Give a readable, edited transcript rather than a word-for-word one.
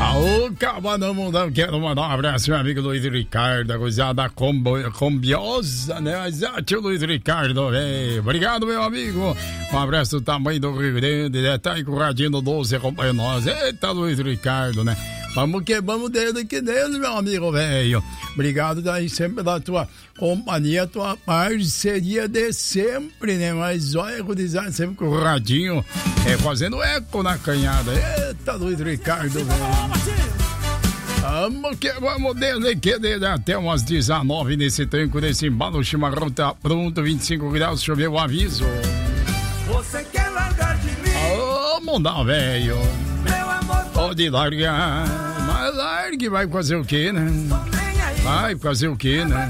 Ô, calma, não mundão, quero mandar um abraço, meu amigo Luiz Ricardo, a coisada combiosa, né? Exato, Luiz Ricardo, velho. Obrigado, meu amigo. Um abraço do tamanho do Rio Grande, né? Tá aí com o Radinho Doce acompanhando nós. Eita, Luiz Ricardo, né? Vamos que vamos dele que dele, meu amigo, velho. Obrigado daí sempre da tua companhia, tua parceria de sempre, né? Mas olha, gurizada, sempre com o Radinho fazendo eco na canhada. Eita, Luiz Ricardo, velho. Vamos que vamos dele que dele até umas 19 nesse tranco, nesse embalo. O chimarrão tá pronto, 25 graus, choveu o aviso. Você quer largar de mim? Vamos dar, velho. Meu amor, pode largar, mas largue, vai fazer o quê, né? Vai fazer o quê, né?